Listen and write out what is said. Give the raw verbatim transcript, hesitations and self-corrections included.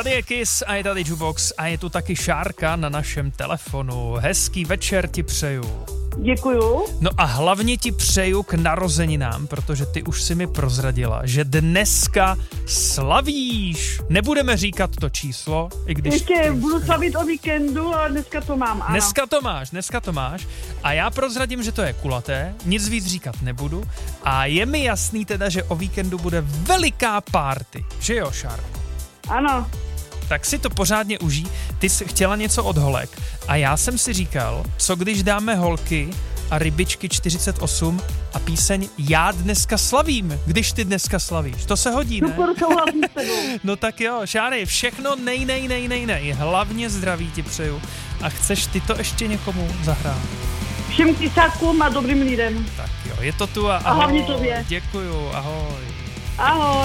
Tady je Kiss a je tady Jukebox a je tu taky Šárka na našem telefonu. Hezký večer ti přeju. Děkuju. No a hlavně ti přeju k narozeninám, protože ty už si mi prozradila, že dneska slavíš. Nebudeme říkat to číslo, i když... Ještě budu slavit o víkendu, ale dneska to mám, ano. Dneska to máš, dneska to máš. A já prozradím, že to je kulaté, nic víc říkat nebudu. A je mi jasný teda, že o víkendu bude veliká party. Že jo, Šárko? Ano. Tak si to pořádně užij. Ty jsi chtěla něco od holek a já jsem si říkal, co když dáme holky a rybičky čtyřicet osm a píseň Já dneska slavím, když ty dneska slavíš. To se hodí, ne? Super, souhlasím s tebou. No tak jo, Šáry, všechno nej, nej, nej, nej, nej. Hlavně zdraví ti přeju. A chceš ty to ještě někomu zahrát? Všem kysákům a dobrým lidem. Tak jo, je to tu a ahoj. A hlavně tobě. Děkuju, ahoj. Ahoj.